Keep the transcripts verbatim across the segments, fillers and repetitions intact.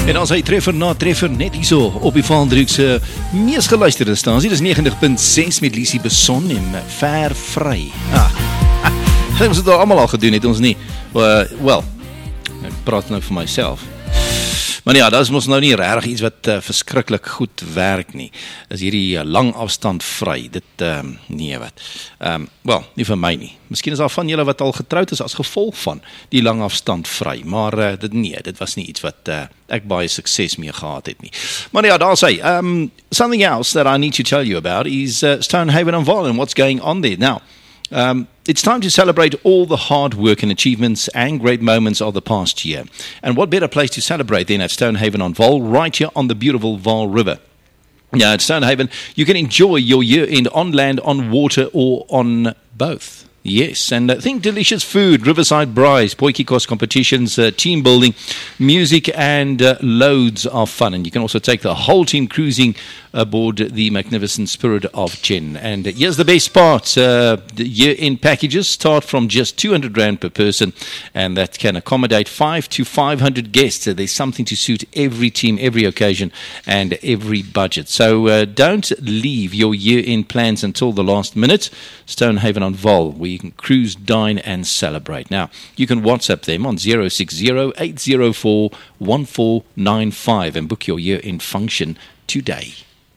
En as hy treffer na treffer net hierso op die Vaaldruk se mees geluisterde stasie, dis negentig punt ses met Lisie Beson en Ver Vry. Ah, ons het dit almal al gedoen, het ons nie. Uh, Wel, ek praat nou vir myself. Maar ja, dat is mos nou nie regtig iets wat uh, verskriklik goed werk nie. Is hierdie uh, lang afstand vry. Dit, um, nee wat. Um, Wel, nie vir my nie. Miskien is daar van julle wat al getroud is as gevolg van die lang afstand vry. Maar uh, dit nee, dit was nie iets wat uh, ek baie sukses mee gehad het nie. Maar ja, daar sê, um, something else that I need to tell you about is uh, Stonehaven and Vaal and what's going on there. Now, Um, it's time to celebrate all the hard work and achievements and great moments of the past year. And what better place to celebrate than at Stonehaven on Vaal, right here on the beautiful Vaal River. Now, at Stonehaven, you can enjoy your year-end on land, on water, or on both. Yes, and uh, think delicious food, riverside braais, potjie kos competitions, uh, team building, music, and uh, loads of fun. And you can also take the whole team cruising aboard the magnificent Spirit of Jen. And uh, here's the best part. Uh, the year-end packages start from just two hundred rand per person, and that can accommodate five to five hundred guests. Uh, there's something to suit every team, every occasion, and every budget. So uh, don't leave your year-end plans until the last minute. Stonehaven on Vaal, where you can cruise, dine, and celebrate. Now, you can WhatsApp them on zero six zero, eight zero four, one four nine five and book your year-end function today.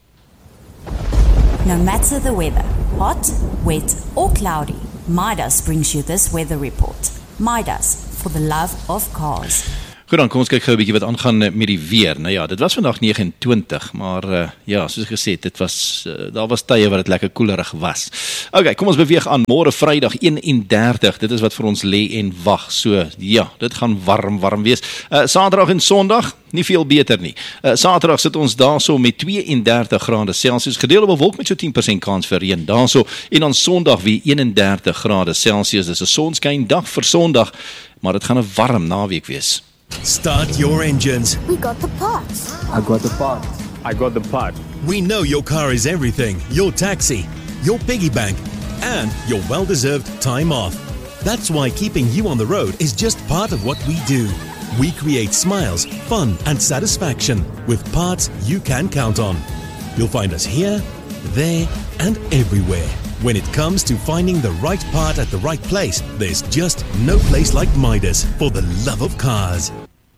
No matter the weather, hot, wet, or cloudy, Midas brings you this weather report. Midas, for the love of cars. Goed dan, kom ons kyk gou 'n bietjie wat aangaan met die weer. Nou ja, dit was vandag negenentwintig, maar uh, ja, soos ek gesê het, dit was uh, daar was tye wat dit lekker koelerig was. Okay, kom ons beweeg aan. Môre Vrydag een en dertig. Dit is wat vir ons lê en wag. So ja, dit gaan warm warm wees. Uh, Saterdag en Sondag nie veel beter nie. Uh, Saterdag sit ons daarso met twee en dertig grade Celsius, gedeelde bewolk met so tien persent kans vir reën daarso, en dan Sondag weer een en dertig grade Celsius. Dis 'n sonskyn dag vir Sondag, maar dit gaan 'n warm naweek wees. Start your engines. We got the parts. I got the part. I got the part. We know your car is everything. Your taxi, your piggy bank, and your well-deserved time off. That's why keeping you on the road is just part of what we do. We create smiles, fun, and satisfaction with parts you can count on. You'll find us here, there, and everywhere. When it comes to finding the right part at the right place, there's just no place like Midas for the love of cars.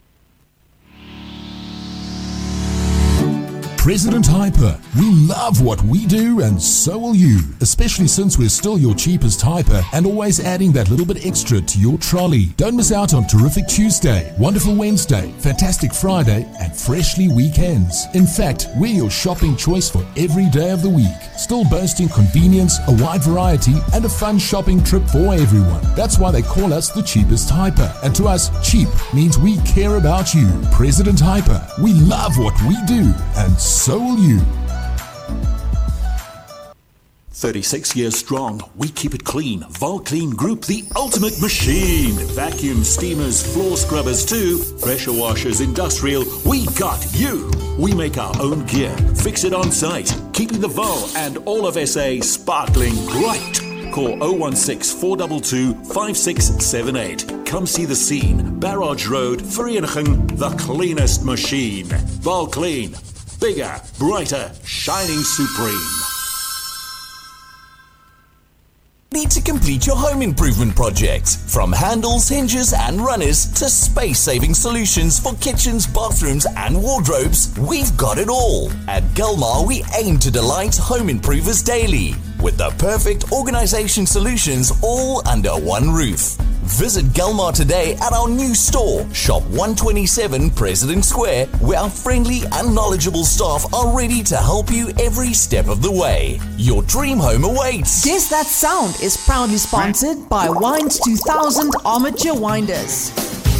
President Hyper, we love what we do and so will you, especially since we're still your cheapest hyper and always adding that little bit extra to your trolley. Don't miss out on Terrific Tuesday, Wonderful Wednesday, Fantastic Friday and Freshly Weekends. In fact, we're your shopping choice for every day of the week, still boasting convenience, a wide variety and a fun shopping trip for everyone. That's why they call us the cheapest hyper. And to us, cheap means we care about you. President Hyper, we love what we do and so will you. thirty-six years strong, we keep it clean. Vaal Clean Group, the ultimate machine. Vacuum, steamers, floor scrubbers too. Pressure washers, industrial, we got you. We make our own gear, fix it on site, keeping the Vaal and all of S A sparkling bright. Call oh one six, four two two, five six seven eight. Come see the scene. Barrage Road, Vereniging, the cleanest machine. Vaal Clean. Bigger, brighter, shining supreme. Need to complete your home improvement project? From handles, hinges and runners to space-saving solutions for kitchens, bathrooms and wardrobes, we've got it all. At Gilmar, we aim to delight home improvers daily with the perfect organisation solutions all under one roof. Visit Gilmar today at our new store, Shop one twenty-seven President Square, where our friendly and knowledgeable staff are ready to help you every step of the way. Your dream home awaits. Guess That Sound is proudly sponsored by Winds two thousand Armature Winders.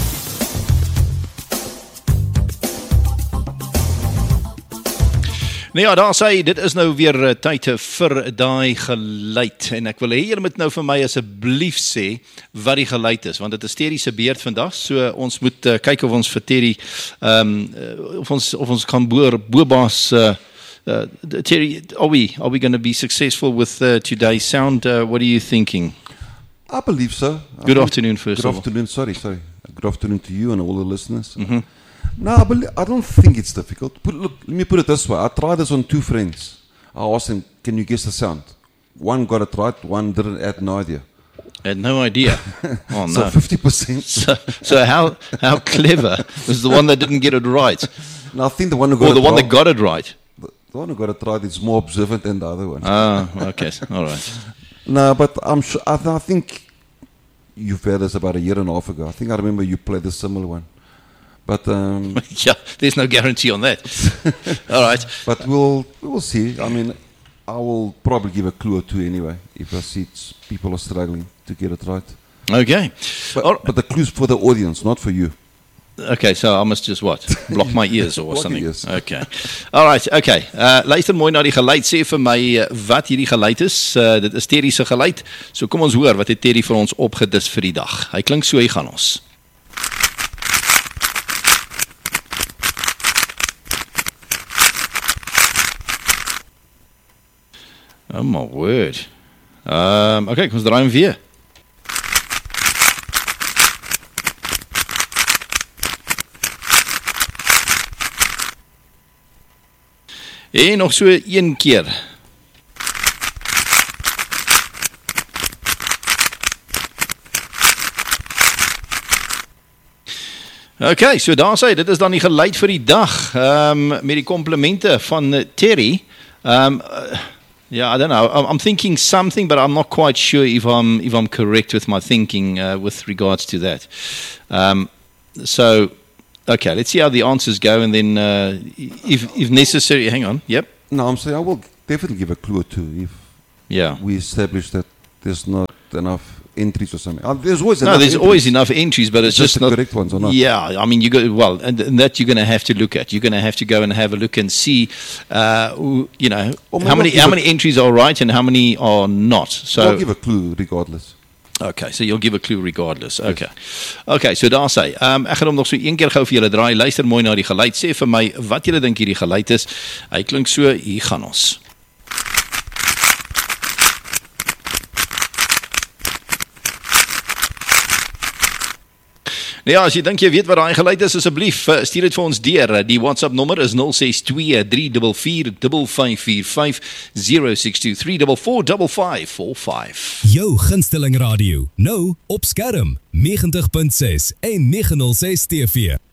Nou ja, daar sê, dit is nou weer uh, tyd vir daai geluid, en ek wil hê julle moet nou vir my asseblief sê wat die geluid is, want dit is Terry se beurt vandag, so ons moet uh, kyk of ons vir Terry, um, uh, of ons of ons kan boer, boebaas, uh, uh, Terry, are we, are we going to be successful with uh, today's sound? Uh, what are you thinking? I believe so. Good I afternoon, first Good of all. afternoon, sorry, sorry. Good afternoon to you and all the listeners. Mm-hmm. No, but I don't think it's difficult. Put, look, let me put it this way. I tried this on two friends. I asked them, can you guess the sound? One got it right, one didn't, had no idea. I had no idea. Oh, no. So fifty percent. So, so how how clever was the one that didn't get it right? No, I think the one who got or it the one right, that got it right? The, the one who got it right is more observant than the other one. Ah, okay. All right. No, but I'm sure, I, th- I think you've had this about a year and a half ago. I think I remember you played a similar one. But um, yeah, there's no guarantee on that. All right. But we'll we'll see. I mean, I will probably give a clue or two anyway if I see it's, people are struggling to get it right. Okay. But, All, but the clue's for the audience, not for you. Okay, so I must just what? Block my ears or Block something. ears. Okay. All right, okay. Uh, luister mooi na die geluid. Sê vir my uh, wat hierdie geluid is. Uh, dit is Terry se geluid. So kom ons hoor wat het Terry vir ons opgedis vir die dag. Hy klink so, hy gaan ons. Oh my word. Um, okay, kom ons draai hom weer. En nog so een keer. Okay, so daar sê, dit is dan die geluid vir die dag, um, met die komplimente van uh, Terry. Um, uh, yeah, I don't know. I'm, I'm thinking something, but I'm not quite sure if I'm if I'm correct with my thinking uh, with regards to that. Um, so. Okay, let's see how the answers go, and then uh, if if necessary, hang on. Yep. No, I'm saying I will definitely give a clue or two if yeah. we establish that there's not enough entries or something. Uh, there's always no, enough there's entries. always enough entries, but it's, it's just, just the not correct ones or not. Yeah, I mean, you go well, and, and that you're going to have to look at. You're going to have to go and have a look and see, uh, you know, how many how many entries are right and how many are not. So I'll give a clue regardless. Okay, so you'll give a clue regardless. Okay. Okay, so daar sê, um, ek gaan hom nog so een keer gou vir julle draai. Luister mooi na die geluid. Sê vir my wat julle dink hierdie geluid is. Hy klink so, hier gaan ons. Ja, as jy dink jy weet wat daai geluid is, asseblief stuur dit vir ons deur. Die WhatsApp nommer is nul ses twee drie vier vier vyf vyf vier vyf zero six two three four four five five four five. Jou gunsteling radio, nou op skerm, negentig punt ses en negen nul ses T V.